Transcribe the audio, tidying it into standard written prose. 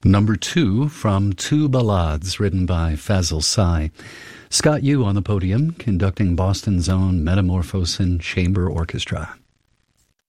Number 2 from Two Ballades, written by Fazil Say. Scott Yu on the podium, conducting Boston's own Metamorphosin Chamber Orchestra.